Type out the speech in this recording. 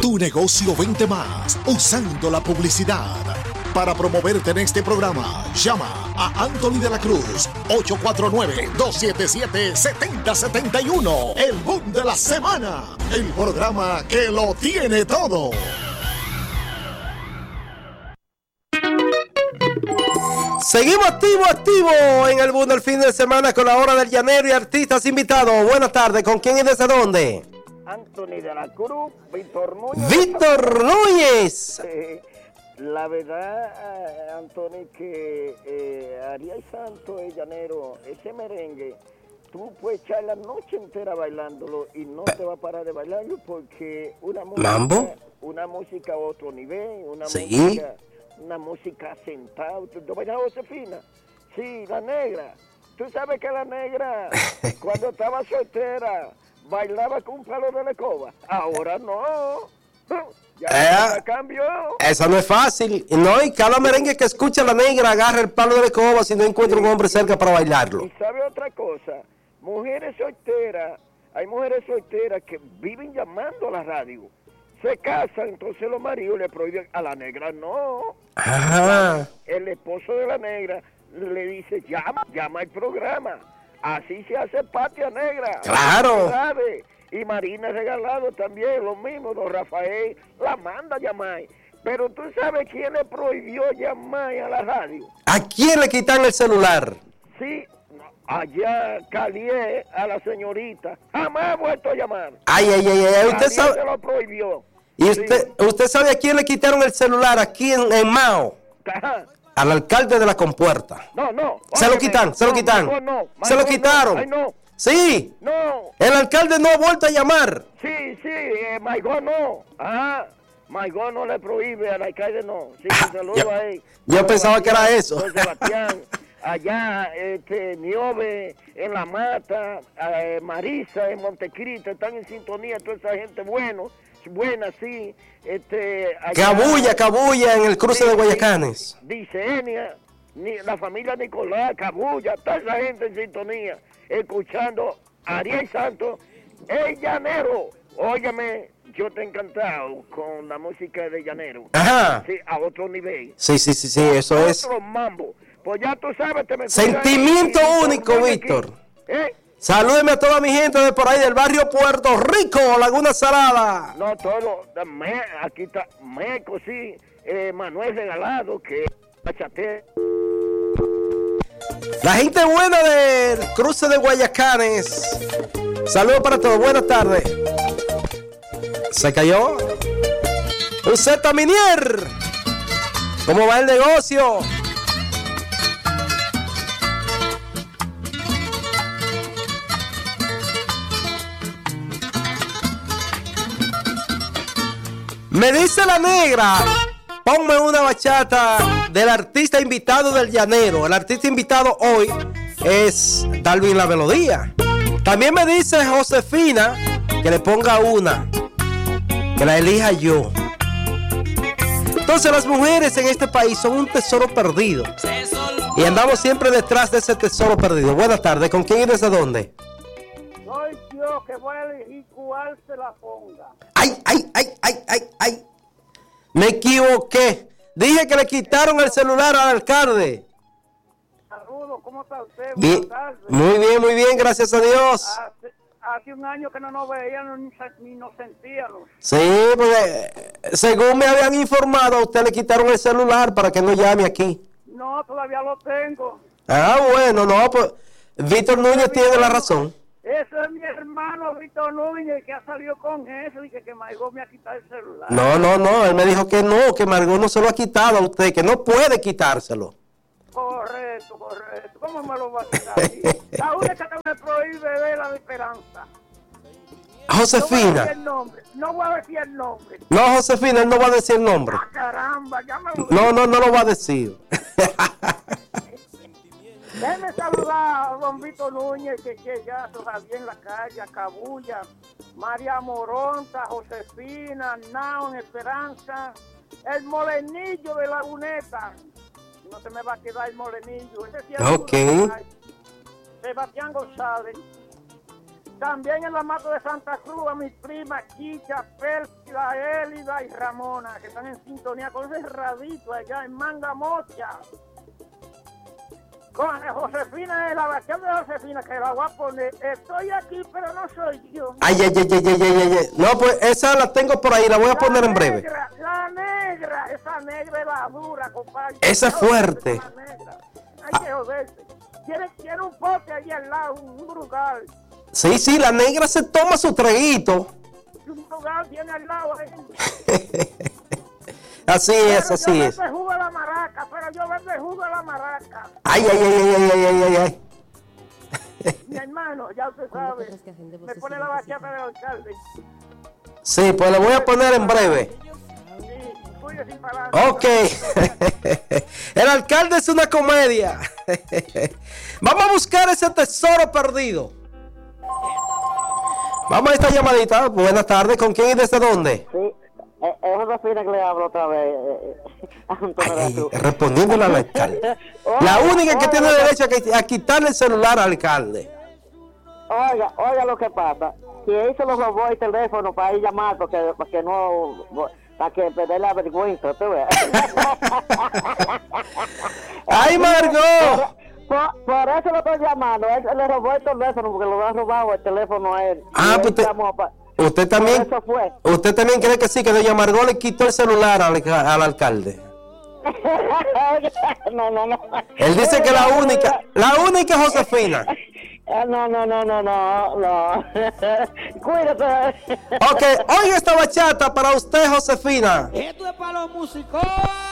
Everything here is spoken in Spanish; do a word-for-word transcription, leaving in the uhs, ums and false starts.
Tu negocio vende más usando la publicidad. Para promoverte en este programa, llama a Anthony de la Cruz, ocho cuatro nueve, dos siete siete, siete cero siete uno. El boom de la semana, el programa que lo tiene todo. Seguimos activo, activo en el boom del fin de semana con la hora del llanero y artistas invitados. Buenas tardes, ¿con quién y desde dónde? Anthony de la Cruz, Víctor Núñez. Víctor Núñez. Eh, la verdad, eh, Anthony, que eh, Ariel Santos, el llanero, ese merengue, tú puedes echar la noche entera bailándolo y no te va a parar de bailarlo porque una música, ¿Mambo? Una música a otro nivel, una Sí. música, una música sentada. ¿Tú, tú bailas a Josefina? Sí, la negra. Tú sabes que la negra, cuando estaba soltera, bailaba con un palo de la escoba. Ahora no. Ya, Eh, ya cambió. Esa no es fácil. No, y cada merengue que escucha la negra agarra el palo de la escoba si no encuentra un hombre cerca para bailarlo. Y sabe otra cosa, mujeres solteras, hay mujeres solteras que viven llamando a la radio. Se casan, entonces los maridos le prohíben a la negra, no. Ajá. El esposo de la negra le dice, llama, llama al programa. Así se hace patria negra. Claro. ¿Sabe? Y Marina Regalado también, lo mismo, don Rafael, la manda a llamar. Pero tú sabes quién le prohibió llamar a la radio. ¿A quién le quitan el celular? Sí, allá Calié a la señorita. Jamás ha vuelto a llamar. Ay, ay, ay, ay. Usted Calié sabe. se lo prohibió. ¿Y usted, Sí. usted sabe a quién le quitaron el celular aquí en, en Mao? Ajá. Al alcalde de la Compuerta. No, no. Se lo óyeme, quitan, se lo no, quitan. mejor no, Se lo mejor quitaron. No. Ay, no. Sí. No. El alcalde no ha vuelto a llamar. Sí, sí, eh, Maigón no. Ajá. Maigón no le prohíbe al alcalde, no. Sí, Ah, un saludo yo- a él. yo Don pensaba que era Sebastián, eso. Don Sebastián, allá, este, Niove, en La Mata, eh, Marisa, en Montecristo, están en sintonía toda esa gente bueno, buena, sí. Este, allá- Cabulla, cabulla en el cruce Sí, de sí. Guayacanes. Dice Enia, ni, la familia Nicolás, Cabulla, toda esa gente en sintonía, escuchando a Ariel Santos, el llanero. Óyeme, yo te he encantado con la música de llanero. Ajá. Sí, a otro nivel. Sí, sí, sí, sí, eso es. Otro mambo. Pues ya tú sabes, te me cuidas Sentimiento ahí, único, Víctor, Víctor. ¿Eh? Salúdeme a toda mi gente de por ahí del barrio Puerto Rico, Laguna Salada. No, todo, me, aquí está Meco, sí, eh, Manuel Regalado, que bachate. La gente buena del cruce de Guayacanes. Saludos para todos, buenas tardes. ¿Se cayó? Usted Minier. ¿Cómo va el negocio? Me dice la negra, ponme una bachata del artista invitado del llanero. El artista invitado hoy es Darwin La Melodía. También me dice Josefina que le ponga una, que la elija yo. Entonces las mujeres en este país son un tesoro perdido y andamos siempre detrás de ese tesoro perdido. Buenas tardes, ¿con quién y desde dónde? Soy yo que voy a elegir cuál se la ponga. Ay, ay, ay, ay, ay, ay. Me equivoqué. Dije que le quitaron el celular al alcalde. Saludos, ¿cómo está usted? Bien, Buenas tardes. muy bien, muy bien, gracias a Dios. Hace, hace un año que no nos veíamos ni, ni nos sentíamos. Sí, porque eh, según me habían informado, a usted le quitaron el celular para que no llame aquí. No, todavía lo tengo. Ah, bueno, no, pues Víctor Núñez tiene la razón. Ese es mi hermano Víctor Núñez que ha salido con eso y que, que Maigón me ha quitado el celular. No, no, no, él me dijo que no, que Margot no se lo ha quitado a usted, que no puede quitárselo. Correcto, correcto. ¿Cómo me lo va a quitar? La única que me prohíbe es la de Esperanza. No voy a Josefina. decir el nombre. No voy a decir el nombre. No, Josefina, él no va a decir el nombre. Ah, caramba, ya me lo No, no, no lo va a decir. Déjeme saludar a don Víctor Núñez, que, que ya todavía en la calle, a Cabulla, María Moronta, Josefina, Nao en Esperanza, el molenillo de Laguneta. No se me va a quedar el molenillo. Ese sí es Ok. uno. Sebastián González. También en la Mata de Santa Cruz a mis primas Chicha, Pérfida, Élida y Ramona, que están en sintonía con ese radito allá en Manga Mocha. Con Josefina, la versión de Josefina, que la voy a poner. Estoy aquí, pero no soy yo. Ay, ay, ay, ay, ay, ay, ay. No, pues esa la tengo por ahí, la voy a poner en breve. Negra, la negra, esa negra es la dura, compadre. Esa es fuerte. La negra. Hay que joderse. Tiene, tiene un pote allí al lado, un, un brugal. Sí, sí, la negra se toma su traguito. Un brugal tiene al lado ahí. Así es, así es. Yo vendo jugo de la maraca, pero yo vendo jugo de la maraca. Ay, ay, ay, ay, ay, ay, ay, ay. Mi hermano, ya usted sabe. Me pone la bachata del alcalde. Sí, pues la voy a poner en breve. Sí, cuide sin parar. Ok. El alcalde es una comedia. Vamos a buscar ese tesoro perdido. Vamos a esta llamadita. Buenas tardes. ¿Con quién y desde dónde? Sí. Es Josefina que le hablo otra vez. Ay, ay, respondiéndole al alcalde. La única que tiene derecho a quitarle el celular al alcalde. Oiga, oiga lo que pasa. Si él se lo robó el teléfono para ir llamar, porque, para que no, para que perder la vergüenza, ¿tú ves? ¡Ay, Margot! Por, por eso lo estoy llamando. Él, él le robó el teléfono porque lo ha robado el teléfono a él. Ah, pues usted, usted también. Eso fue. Usted también cree que sí, que doña Margot le quitó el celular al, al alcalde. No, no, no. Él dice que la única, la única es Josefina. No, no, no, no, no, no. Cuídate. Ok, oiga esta bachata para usted, Josefina. Esto es para los músicos.